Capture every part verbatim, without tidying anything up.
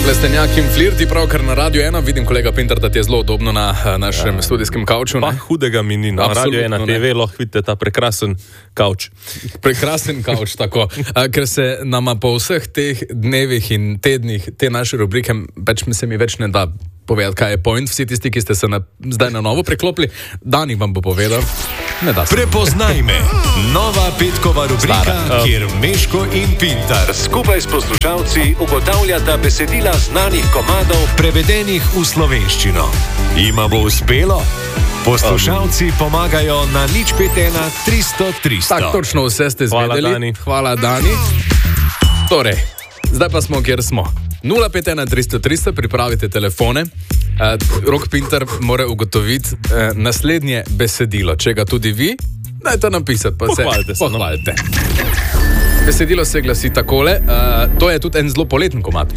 Plestenjak in flirti, pravkar na Radio ena. Vidim, kolega Pintar, da ti je zelo udobno na uh, našem ja. studijskem kavču. Pa hudega mi ni. Na Radio ena T V lahko vidite ta prekrasen kavč. Prekrasen kavč, tako. Uh, ker se nama po vseh teh dnevih in tednih te naše rubrike več mi se mi več ne da povedati, kaj je point. Vsi tisti, ki ste se na, zdaj na novo preklopili, Dani vam bo povedal. Ne da se. Prepoznaj me. Nova petkova rubrika, Stara. kjer Meško in Pintar skupaj s poslušalci ugotavljata besedila znanih komadov, prevedenih v slovenščino. Ima bo uspelo? Poslušalci pomagajo na nič pet ena tristo tristo. Tak, točno vse ste Hvala, zvedeli. Dani. Hvala, Dani. Torej, zdaj pa smo, kjer smo. nula pet ena tristo tristo, pripravite telefone. Uh, Rok Pintar mora ugotoviti uh, naslednje besedilo. Če ga tudi vi, dajte napisati, pa Pohvalite se se, no. pohvalite. Besedilo se glasi takole, uh, to je tudi en zelo poleten komad.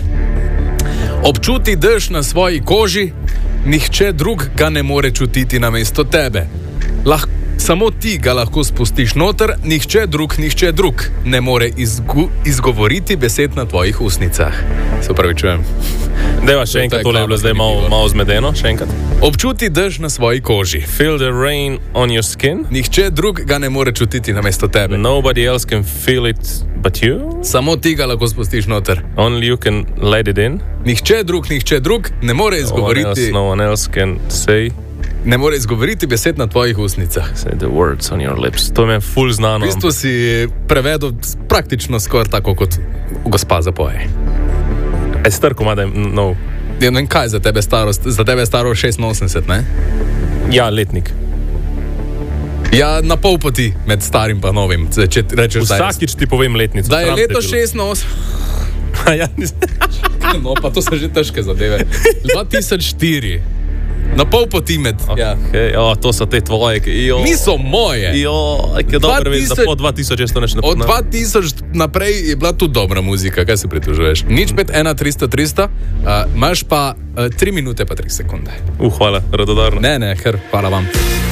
Občuti dež na svoji koži, nihče drug ga ne more čutiti namesto tebe. Lahko Samo ti ga lahko spustiš noter, nihče drug, nihče drug ne more izgu, izgovoriti besed na tvojih usnicah. Se upravičujem. Deva še enkrat, tole je bilo zdaj malo, malo zmedeno, še enkrat. Občuti dež na svoji koži. Feel the rain on your skin. Nihče drug ga ne more čutiti namesto tebe. Nobody else can feel it but you. Samo ti ga lahko spustiš noter. Only you can let it in. Nihče drug, nihče drug ne more No one else, izgovoriti, no one else can say, ne more izgovoriti besed na tvojih usnicah. say the words on your lips. To mi je ful znano. V bistvu si prevedel praktično skoraj tako, kot gospa zapoje. Je star komada, no. Ja, ne vem, kaj za tebe starost, za tebe je staro šestinosemdeset, ne? Ja, letnik. Ja, na pol poti med starim pa novim, če če rečeš zdaj. Vsakič ti povem letnico. Da je sram te leto bilo. šestinosemdeset. Ja, nis- No, pa to so že težke zadeve. dva tisoč štiri. Na pol poti med. Ja. Okay, oh, to so te tvoje, ki jo. Niso moje. Jo, ki je dobro, veš, da dva tisoč po dva tisoč jaz to neč ne Od poznam. dva tisoč naprej je bila tu dobra muzika, kaj se pritožuješ? nič pet ena tristo tristo, uh, imaš pa uh, tri minute pa tri sekunde. Uh, hvala, radodarno. Ne, ne, ker hvala vam.